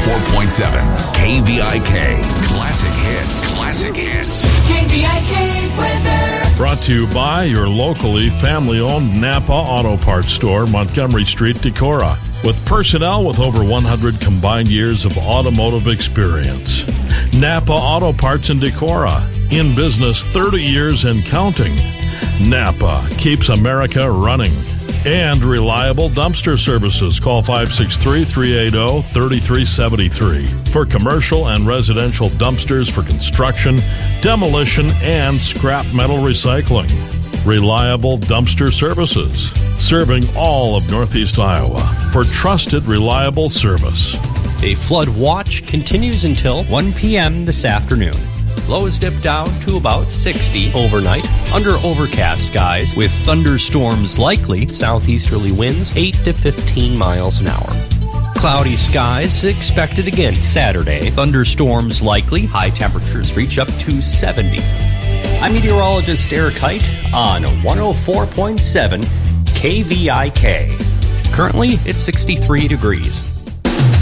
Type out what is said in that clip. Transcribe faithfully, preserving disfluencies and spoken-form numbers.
four point seven K V I K. Classic hits. Classic hits. K V I K weather. Brought to you by your locally family-owned Napa Auto Parts store, Montgomery Street, Decorah. With personnel with over one hundred combined years of automotive experience. Napa Auto Parts in Decorah. In business thirty years and counting. Napa keeps America running. And reliable dumpster services. Call five six three, three eight zero, three three seven three for commercial and residential dumpsters for construction, demolition, and scrap metal recycling. Reliable dumpster services. Serving all of Northeast Iowa for trusted, reliable service. A flood watch continues until one p.m. this afternoon. Lows dip down to about sixty overnight under overcast skies with thunderstorms likely, southeasterly winds eight to fifteen miles an hour. Cloudy skies expected again Saturday. Thunderstorms likely, high temperatures reach up to seventy. I'm meteorologist Eric Height on one oh four point seven K V I K. Currently, it's sixty-three degrees.